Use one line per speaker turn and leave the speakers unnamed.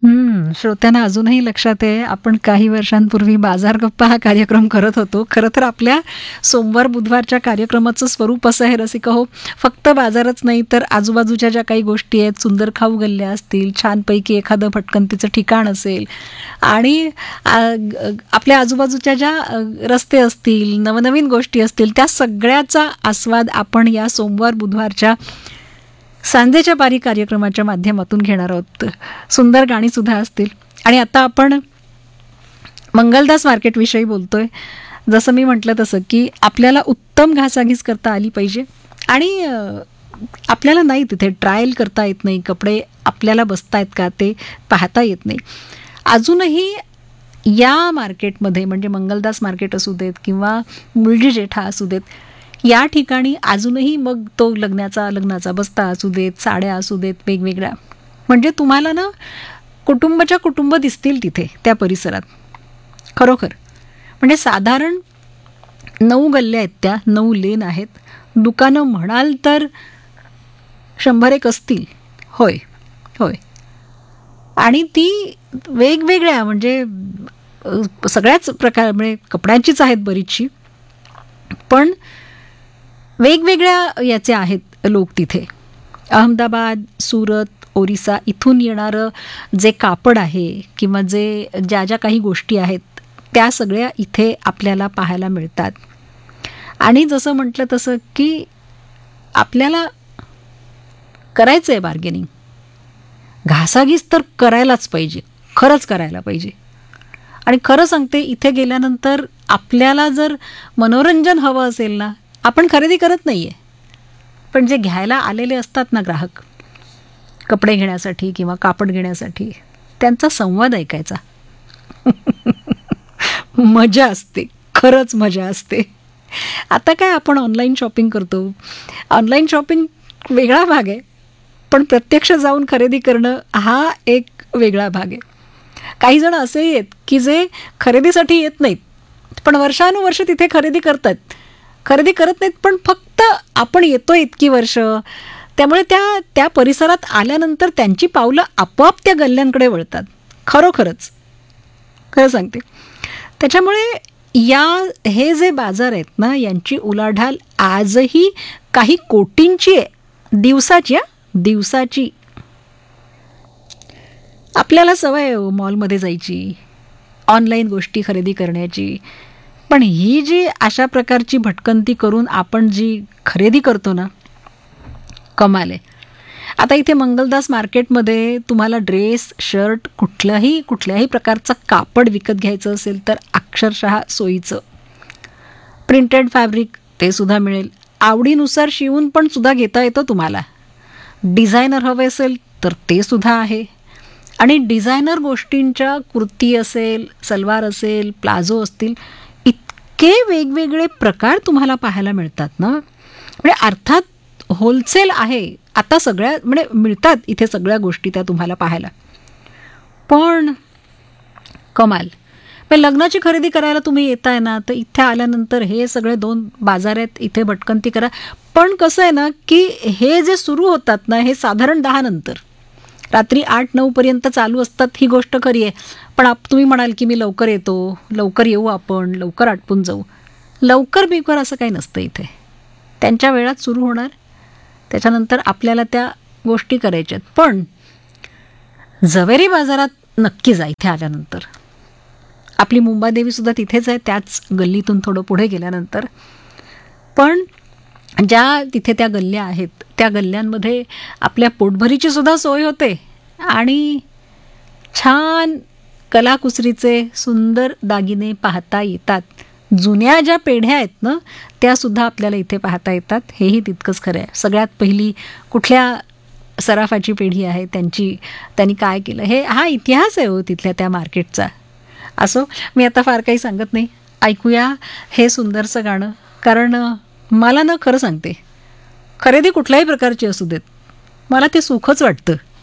श्रोत्यांना अजूनही लक्षात आहे, आपण काही वर्षांपूर्वी बाजार गप्पा हा कार्यक्रम करत होतो. खरं तर आपल्या सोमवार बुधवारच्या कार्यक्रमाचं स्वरूप असं आहे रसिका हो, फक्त बाजारच नाही तर आजूबाजूच्या ज्या काही गोष्टी आहेत, सुंदर खाऊ गल्ल्या असतील, छानपैकी एखादं भटकंतीचं ठिकाण असेल आणि आपल्या आजूबाजूच्या ज्या रस्ते असतील, नवनवीन गोष्टी असतील, त्या सगळ्याचा आस्वाद आपण या सोमवार बुधवारच्या सांजेच्या पारी कार्यक्रमाच्या माध्यमातून घेणार आहोत. सुंदर गाणी सुद्धा असतील. आणि आता आपण मंगलदास मार्केटविषयी बोलतोय. जसं मी म्हटलं तसं की आपल्याला उत्तम घासाघीस करता आली पाहिजे आणि आपल्याला नाही तिथे ट्रायल करता येत नाही, कपडे आपल्याला बसतायत का ते पाहता येत नाही. अजूनही या मार्केटमध्ये म्हणजे मंगलदास मार्केट असू देत किंवा मुळजी जेठा असू देत, या ठिकाणी अजूनही मग तो लग्नाचा बस्ता असू देत, साड्या असू देत वेगवेगळ्या, म्हणजे तुम्हाला ना कुटुंबाच्या कुटुंब दिसतील तिथे त्या परिसरात. खरोखर म्हणजे साधारण 9 गल्ल्या आहेत, त्या 9 लेन आहेत. दुकानं म्हणाल तर 100 असतील. होय होय. आणि ती वेगवेगळ्या म्हणजे सगळ्याच प्रकार म्हणजे कपड्यांचीच आहेत बरीचशी, पण वेगवेगळ्या याचे आहेत लोक तिथे. अहमदाबाद, सुरत, ओरिसा इथून येणारं जे कापड आहे किंवा ज्या काही गोष्टी आहेत त्या सगळ्या इथे आपल्याला पाहायला मिळतात. आणि जसं म्हटलं तसं की आपल्याला करायचं आहे बार्गेनिंग, घासाघीस तर करायलाच पाहिजे, खरंच करायला पाहिजे. आणि खरं सांगते, इथे गेल्यानंतर आपल्याला जर मनोरंजन हवं असेल ना, आपण खरेदी करत नाही आहे, पण जे घ्यायला आलेले असतात ना ग्राहक कपडे घेण्यासाठी किंवा कापड घेण्यासाठी, त्यांचा संवाद ऐकायचा. मजा असते, खरंच मजा असते. आता काय आपण ऑनलाईन शॉपिंग करतो, ऑनलाईन शॉपिंग वेगळा भाग आहे, पण प्रत्यक्ष जाऊन खरेदी करणं हा एक वेगळा भाग आहे. काही जण असेही आहेत की जे खरेदीसाठी येत नाहीत, पण वर्षानुवर्ष तिथे खरेदी करतात. खरेदी करत नाहीत पण फक्त आपण येतो इतकी वर्ष, त्यामुळे त्या परिसरात आल्यानंतर त्यांची पावलं आपोआप त्या गल्ल्यांकडे वळतात. खरोखरच खरं सांगते. त्याच्यामुळे हे जे बाजार आहेत ना, यांची उलाढाल आजही काही कोटींची आहे, दिवसाची. आपल्याला सवय आहे मॉलमध्ये जायची, ऑनलाईन गोष्टी खरेदी करण्याची, पण ही जी अशा प्रकारची भटकंती करून आपण जी खरेदी करतो ना, कमाल आहे. आता इथे मंगलदास मार्केटमध्ये तुम्हाला ड्रेस, शर्ट, कुठल्याही प्रकारचं कापड विकत घ्यायचं असेल तर अक्षरशः सोयीचं. प्रिंटेड फॅब्रिक ते सुद्धा मिळेल, आवडीनुसार शिवून पण सुद्धा घेता येतं तुम्हाला. डिझायनर हवे असेल तर ते सुद्धा आहे. आणि डिझायनर गोष्टींच्या कुर्ती असेल, सलवार असेल, प्लाझो असतील, इतके वेगवेगळे प्रकार तुम्हाला पाहायला मिळतात ना. म्हणजे अर्थात होलसेल आहे आता, सगळ्या म्हणजे मिळतात इथे सगळ्या गोष्टी त्या तुम्हाला पाहायला. पण कमाल. पण लग्नाची खरेदी करायला तुम्ही येताय ना, तर इथे आल्यानंतर हे सगळे 2 बाजार आहेत, इथे भटकंती करा. पण कसं आहे ना की हे जे सुरू होतात ना, हे साधारण 10 नंतर, रात्री 8-9 पर्यंत चालू असतात. ही गोष्ट खरी आहे. पण तुम्ही म्हणाल की मी लवकर येतो, लवकर येऊ, आपण लवकर आटपून जाऊ. लवकर बिवकर असं काही नसतं इथे. त्यांच्या वेळात सुरू होणार, त्याच्यानंतर आपल्याला त्या गोष्टी करायच्यात. पण झवेरी बाजारात नक्की जा इथे आल्यानंतर. आपली मुंबादेवीसुद्धा तिथेच आहे, त्याच गल्लीतून थोडं पुढे गेल्यानंतर. पण ज्या तिथे त्या गल्ल्या आहेत, त्या गल्ल्यांमध्ये आपल्या पोटभरीची सुद्धा सोय होते आणि छान कलाकुसरीचे सुंदर दागिने पाहता येतात. जुन्या ज्या पेढ्या आहेत ना, त्यासुद्धा आपल्याला इथे पाहता येतात. हेही तितकंच खरं आहे. सगळ्यात पहिली कुठल्या सराफाची पेढी आहे, त्यांनी काय केलं, हा इतिहास आहे हो तिथल्या त्या मार्केटचा. असो, मी आता फार काही सांगत नाही, ऐकूया हे सुंदरसं गाणं. कारण मला ना खरं सांगते, खरेदी कुठल्याही प्रकारची असू देत, मला ते सुखच वाटतं.